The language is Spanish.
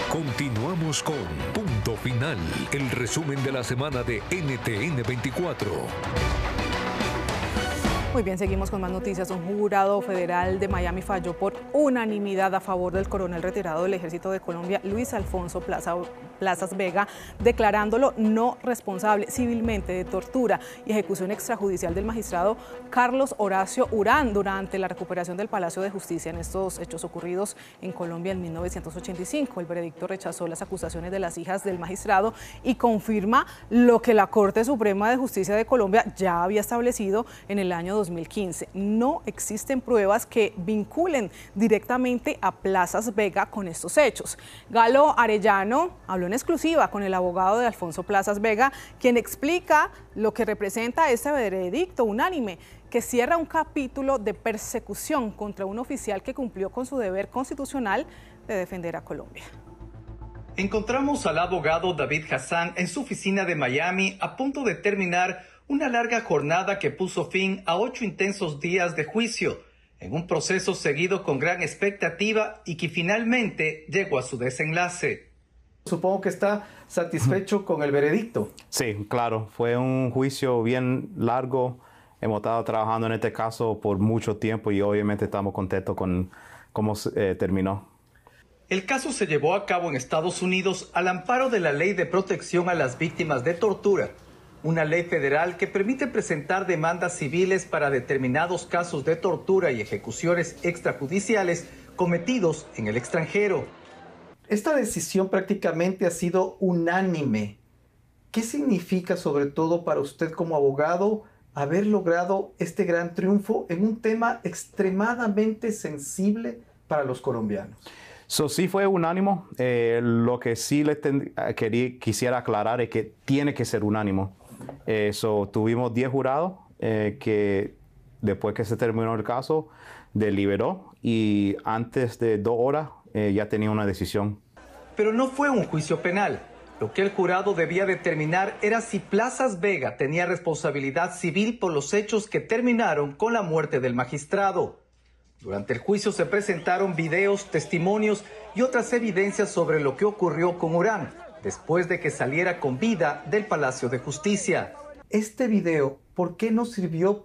Continuamos con Punto Final, el resumen de la semana de NTN 24. Muy bien, seguimos con más noticias. Un jurado federal de Miami falló por unanimidad a favor del coronel retirado del Ejército de Colombia, Luis Alfonso Plazas Vega, declarándolo no responsable civilmente de tortura y ejecución extrajudicial del magistrado Carlos Horacio Urán durante la recuperación del Palacio de Justicia en estos hechos ocurridos en Colombia en 1985. El veredicto rechazó las acusaciones de las hijas del magistrado y confirma lo que la Corte Suprema de Justicia de Colombia ya había establecido en el año 2015. No existen pruebas que vinculen directamente a Plazas Vega con estos hechos. Galo Arellano habló en exclusiva con el abogado de Alfonso Plazas Vega, quien explica lo que representa este veredicto unánime que cierra un capítulo de persecución contra un oficial que cumplió con su deber constitucional de defender a Colombia. Encontramos al abogado David Hassan en su oficina de Miami a punto de terminar una larga jornada que puso fin a 8 intensos días de juicio, en un proceso seguido con gran expectativa y que finalmente llegó a su desenlace. Supongo que está satisfecho con el veredicto. Sí, claro, fue un juicio bien largo. Hemos estado trabajando en este caso por mucho tiempo y obviamente estamos contentos con cómo terminó. El caso se llevó a cabo en Estados Unidos al amparo de la Ley de Protección a las Víctimas de Tortura, una ley federal que permite presentar demandas civiles para determinados casos de tortura y ejecuciones extrajudiciales cometidos en el extranjero. Esta decisión prácticamente ha sido unánime. ¿Qué significa, sobre todo para usted como abogado, haber logrado este gran triunfo en un tema extremadamente sensible para los colombianos? Sí fue unánimo. Lo que sí quisiera aclarar es que tiene que ser unánimo. Tuvimos 10 jurados que después que se terminó el caso deliberó y antes de 2 horas ya tenía una decisión. Pero no fue un juicio penal. Lo que el jurado debía determinar era si Plazas Vega tenía responsabilidad civil por los hechos que terminaron con la muerte del magistrado. Durante el juicio se presentaron videos, testimonios y otras evidencias sobre lo que ocurrió con Urán después de que saliera con vida del Palacio de Justicia. Este video, ¿por qué no sirvió